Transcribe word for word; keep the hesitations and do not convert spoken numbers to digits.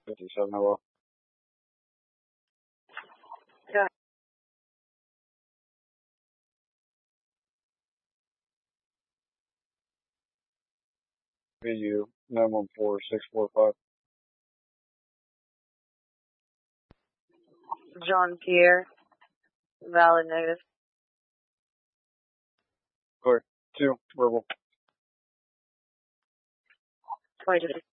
fifty-seven, hello. Yeah. V U nine one four six four five. John Pierre. Valid notice. Clear. Two, verbal. twenty-two.